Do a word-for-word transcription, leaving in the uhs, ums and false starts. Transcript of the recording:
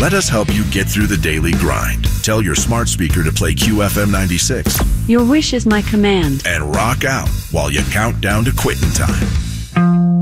Let us help you get through the daily grind. Tell your smart speaker to play Q F M ninety-six Your wish is my command. and rock out while you count down to quitting time.